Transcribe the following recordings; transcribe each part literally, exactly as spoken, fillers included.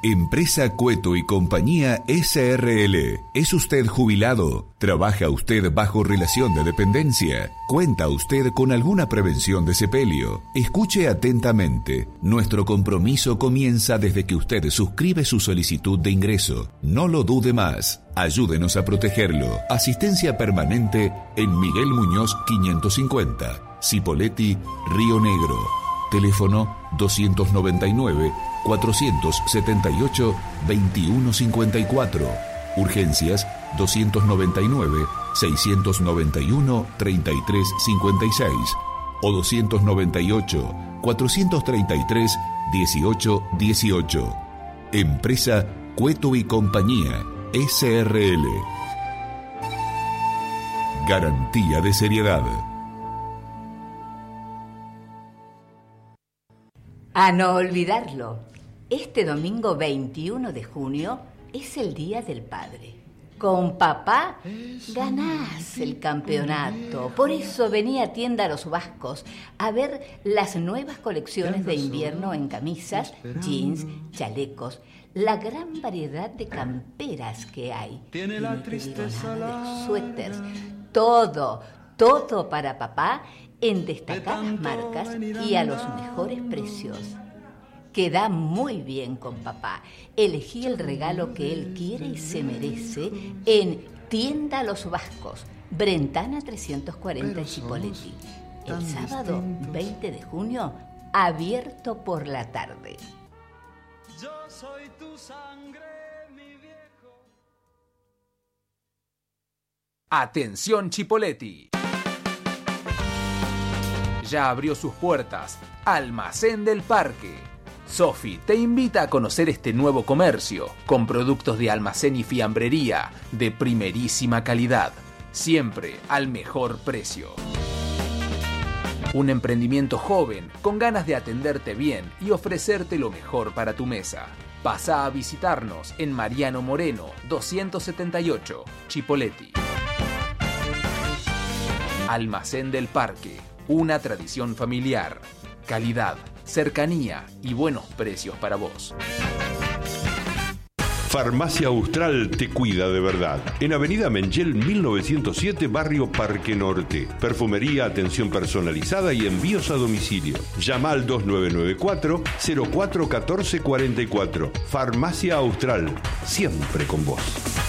Empresa Cueto y Compañía S R L. ¿Es usted jubilado? ¿Trabaja usted bajo relación de dependencia? ¿Cuenta usted con alguna prevención de sepelio? Escuche atentamente. Nuestro compromiso comienza desde que usted suscribe su solicitud de ingreso. No lo dude más. Ayúdenos a protegerlo. Asistencia permanente en Miguel Muñoz quinientos cincuenta. Cipolletti, Río Negro. Teléfono doscientos noventa y nueve, cuatrocientos setenta y ocho, veintiuno cincuenta y cuatro. Urgencias doscientos noventa y nueve, seiscientos noventa y uno, treinta y tres cincuenta y seis o doscientos noventa y ocho, cuatrocientos treinta y tres, dieciocho dieciocho. Empresa Cueto y Compañía S R L. Garantía de seriedad. A no olvidarlo, este domingo veintiuno de junio es el Día del Padre. Con papá ganás el campeonato. Por eso vení a Tienda Los Vascos a ver las nuevas colecciones de invierno en camisas, jeans, chalecos, la gran variedad de camperas que hay. Tiene la tristeza, de suéteres, todo, todo para papá en destacadas marcas y a los mejores precios. Queda muy bien con papá. Elegí el regalo que él quiere y se merece en Tienda Los Vascos, Brentana trescientos cuarenta Cipolletti. El sábado veinte de junio, abierto por la tarde. Yo soy tu sangre, mi viejo. Atención Cipolletti. Ya abrió sus puertas Almacén del Parque. Sofi te invita a conocer este nuevo comercio con productos de almacén y fiambrería de primerísima calidad, siempre al mejor precio. Un emprendimiento joven con ganas de atenderte bien y ofrecerte lo mejor para tu mesa. Pasa a visitarnos en Mariano Moreno doscientos setenta y ocho, Cipolletti. Almacén del Parque. Una tradición familiar, calidad, cercanía y buenos precios para vos. Farmacia Austral te cuida de verdad. En Avenida Mengel mil novecientos siete, Barrio Parque Norte. Perfumería, atención personalizada y envíos a domicilio. Llama al dos nueve nueve cuatro, cero cuatro uno cuatro cuatro cuatro. Farmacia Austral, siempre con vos.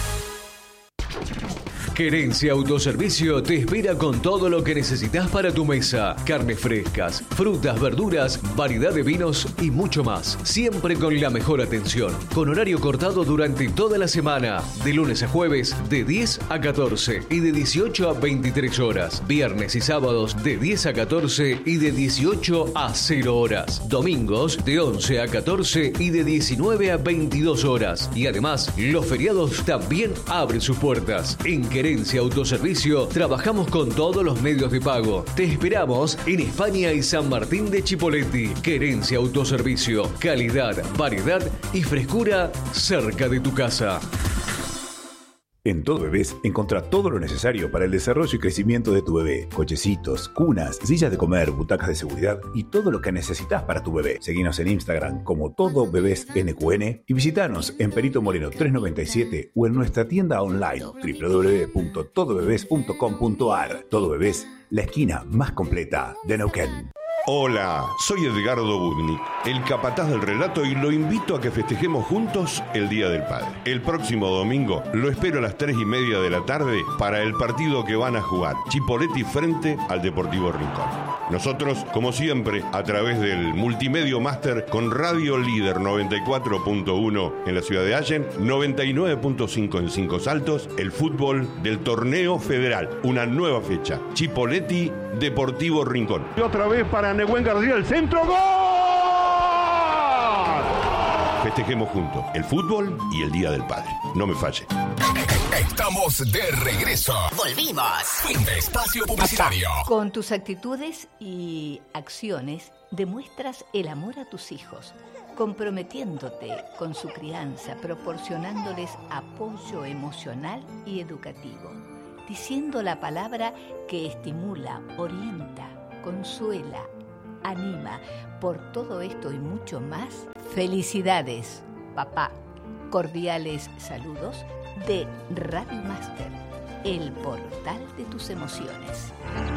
Querencia Autoservicio te espera con todo lo que necesitas para tu mesa. Carnes frescas, frutas, verduras, variedad de vinos y mucho más. Siempre con la mejor atención. Con horario cortado durante toda la semana. De lunes a jueves de diez a catorce y de dieciocho a veintitrés horas. Viernes y sábados de diez a catorce y de dieciocho a cero horas. Domingos de once a catorce y de diecinueve a veintidós horas. Y además, los feriados también abren sus puertas. En Querencia Autoservicio trabajamos con todos los medios de pago. Te esperamos en España y San Martín de Cipolletti. Querencia Autoservicio. Calidad, variedad y frescura cerca de tu casa. En Todo Bebés encontrá todo lo necesario para el desarrollo y crecimiento de tu bebé. Cochecitos, cunas, sillas de comer, butacas de seguridad y todo lo que necesitas para tu bebé. Seguinos en Instagram como Todo Bebés N Q N y visitanos en Perito Moreno trescientos noventa y siete o en nuestra tienda online doble u doble u doble u punto todo bebés punto com punto a r. Todo Bebés, la esquina más completa de Neuquén. Hola, soy Edgardo Budnik, el capataz del relato, y lo invito a que festejemos juntos el Día del Padre. El próximo domingo lo espero a las tres y media de la tarde para el partido que van a jugar Cipolletti frente al Deportivo Rincón. Nosotros, como siempre, a través del Multimedio Máster con Radio Líder noventa y cuatro punto uno en la ciudad de Allen, noventa y nueve punto cinco en Cinco Saltos, el fútbol del Torneo Federal. Una nueva fecha, Cipolletti Deportivo Rincón. Y otra vez para Nehuen García, el centro, ¡gol! Festejemos juntos el fútbol y el Día del Padre. No me falle. Estamos de regreso. Volvimos. Fin de espacio publicitario. Con tus actitudes y acciones demuestras el amor a tus hijos, comprometiéndote con su crianza, proporcionándoles apoyo emocional y educativo, diciendo la palabra que estimula, orienta, consuela, anima. Por todo esto y mucho más, felicidades. papá. Cordiales saludos de Radio Master, el portal de tus emociones.